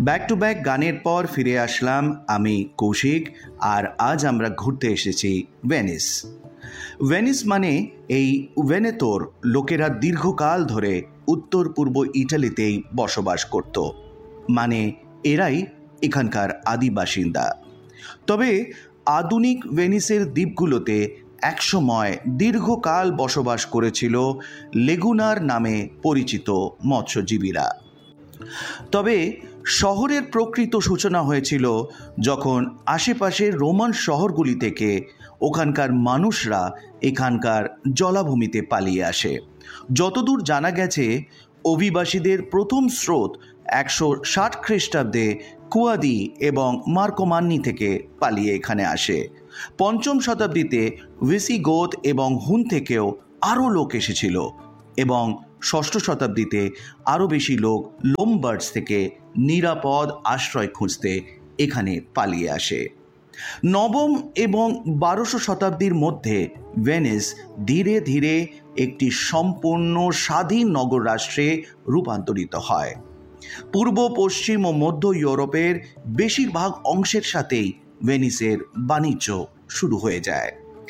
Back to back গানের পর ফিরে আসলাম আমি কৌশিক। আর আজ আমরা ঘুরতে এসেছি ভেনিস। ভেনিস মানে এই ভেনেতোর লোকেরা দীর্ঘকাল ধরে উত্তর পূর্ব ইটালিতেই বসবাস করত, মানে এরাই এখানকার আদি বাসিন্দা। তবে আধুনিক ভেনিসের দ্বীপগুলোতে একসময় দীর্ঘকাল বসবাস করেছিল লেগুনার নামে পরিচিত মৎস্যজীবীরা। তবে শহরের প্রকৃত সূচনা হয়েছিল যখন আশেপাশের রোমান শহরগুলি থেকে ওখানকার মানুষরা এখানকার জলাভূমিতে পালিয়ে আসে। যতদূর জানা গেছে, অভিবাসীদের প্রথম স্রোত 160 খ্রিস্টাব্দে কুয়াদি এবং মার্কোমান্নি থেকে পালিয়ে এখানে আসে। পঞ্চম শতাব্দীতে ভিসিগোথ এবং হুন থেকেও আরও লোক এসেছিল এবং ষষ্ঠ শতাব্দীতে আরও বেশি লোক লোমবার্ডস থেকে নিরাপদ আশ্রয় খুঁজতে এখানে পালিয়ে আসে। নবম এবং 12শো শতাব্দীর মধ্যে ভেনিস ধীরে ধীরে একটি সম্পূর্ণ স্বাধীন নগর রাষ্ট্রে রূপান্তরিত হয়। পূর্ব, পশ্চিম ও মধ্য ইউরোপের বেশিরভাগ অংশের সাথেই ভেনিসের বাণিজ্য শুরু হয়ে যায়।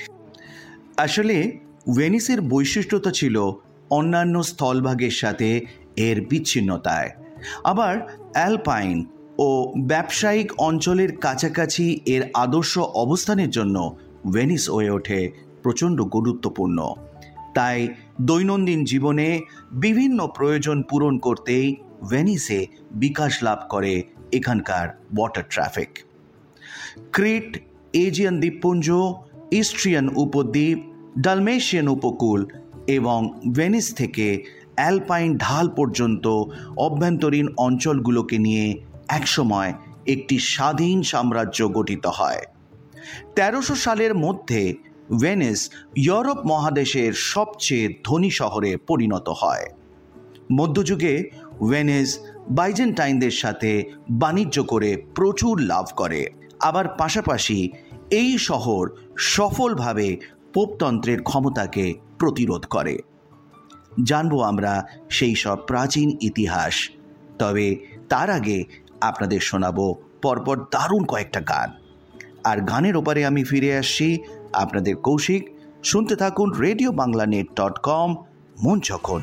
আসলে ভেনিসের বৈশিষ্ট্যতা ছিল অন্যান্য স্থলভাগের সাথে এর বিচ্ছিন্নতায়। আবার অ্যালপাইন ও ব্যবসায়িক অঞ্চলের কাছাকাছি এর আদর্শ অবস্থানের জন্য ভেনিস হয়ে ওঠে প্রচণ্ড গুরুত্বপূর্ণ। তাই দৈনন্দিন জীবনে বিভিন্ন প্রয়োজন পূরণ করতেই ভেনিসে বিকাশ লাভ করে এখানকার ওয়াটার ট্রাফিক। ক্রিট, এজিয়ান দ্বীপপুঞ্জ, ইস্ট্রিয়ান উপদ্বীপ, ডালমেশিয়ান উপকূল এবং ভেনিস থেকে অ্যালপাইন ঢাল পর্যন্ত অভ্যন্তরীণ অঞ্চলগুলোকে নিয়ে একসময় একটি স্বাধীন সাম্রাজ্য গঠিত হয়। 1300 সালের মধ্যে ভেনিস ইউরোপ মহাদেশের সবচেয়ে ধনী শহরে পরিণত হয়। মধ্যযুগে ভেনিস বাইজেন্টাইনদের সাথে বাণিজ্য করে প্রচুর লাভ করে। আবার পাশাপাশি এই শহর সফলভাবে পোপতন্ত্রের ক্ষমতাকে প্রতিরোধ করে। জানবো আমরা সেই সব প্রাচীন ইতিহাস। তবে তার আগে আপনাদের শোনাবো পরপর দারুণ কয়েকটা গান। আর গানের ওপারে আমি ফিরে আসছি, আপনাদের কৌশিক। শুনতে থাকুন রেডিওবাংলানেট.com, মন যখন।